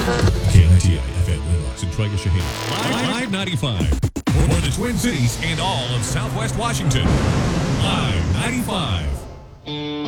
KITI FM Lennox and Trigger Shaheen. Live 95 for the Twin Cities and all of Southwest Washington. Live 95.